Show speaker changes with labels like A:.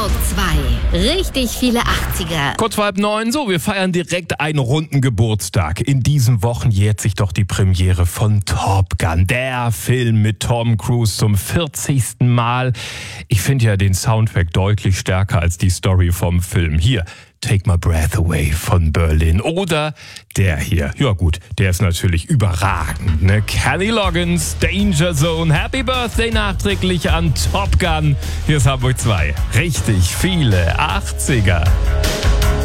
A: Hamburg 2. Richtig viele 80er.
B: Kurz vor 8:30, so, wir feiern direkt einen runden Geburtstag. In diesen Wochen jährt sich doch die Premiere von Top Gun, der Film mit Tom Cruise zum 40. Mal. Ich finde ja den Soundtrack deutlich stärker als die Story vom Film. Hier, Take My Breath Away von Berlin. Oder der hier. Ja gut, der ist natürlich überragend, ne? Kenny Loggins, Danger Zone. Happy Birthday nachträglich an Top Gun. Hier ist Hamburg 2. Richtig viele 80er.